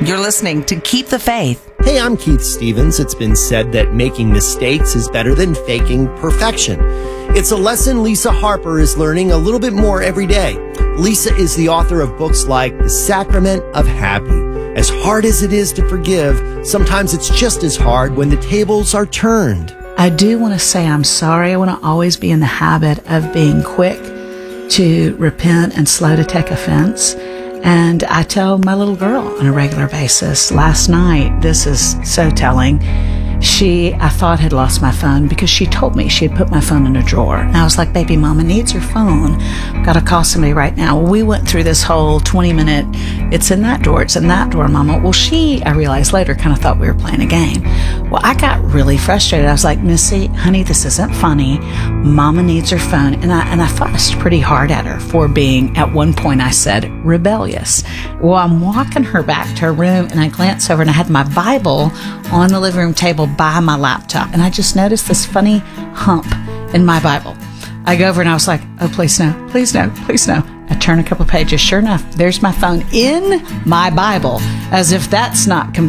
You're listening to Keep the Faith. Hey, I'm Keith Stevens. It's been said that making mistakes is better than faking perfection. It's a lesson Lisa Harper is learning a little bit more every day. Lisa is the author of books like The Sacrament of Happy. As hard as it is to forgive, sometimes it's just as hard when the tables are turned. I do want to say I'm sorry. I want to always be in the habit of being quick to repent and slow to take offense. And I tell my little girl on a regular basis. Last night, this is so telling, I thought had lost my phone because she told me she had put my phone in a drawer. And I was like, baby, mama needs her phone. Got to call somebody right now. Well, we went through this whole 20-minute, it's in that drawer, mama. Well, I realized later, kind of thought we were playing a game. Well, I got really frustrated. I was like, Missy, honey, this isn't funny. Mama needs her phone. And I fussed pretty hard at her for being, at one point I said, rebellious. Well, I'm walking her back to her room and I glance over and I had my Bible on the living room table by my laptop. And I just noticed this funny hump in my Bible. I go over and I was like, oh, please no, please no, please no. I turn a couple pages. Sure enough, there's my phone in my Bible, as if that's not